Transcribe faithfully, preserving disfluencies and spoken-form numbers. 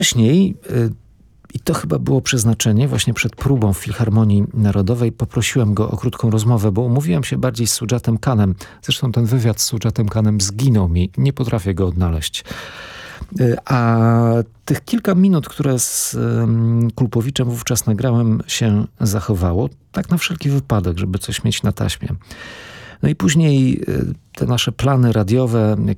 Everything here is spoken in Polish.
Wcześniej, i to chyba było przeznaczenie, właśnie przed próbą w Filharmonii Narodowej poprosiłem go o krótką rozmowę, bo umówiłem się bardziej z Sudżatem Khanem. Zresztą ten wywiad z Sudżatem Khanem zginął mi. Nie potrafię go odnaleźć. A tych kilka minut, które z Kulpowiczem wówczas nagrałem, się zachowało. Tak na wszelki wypadek, żeby coś mieć na taśmie. No i później te nasze plany radiowe,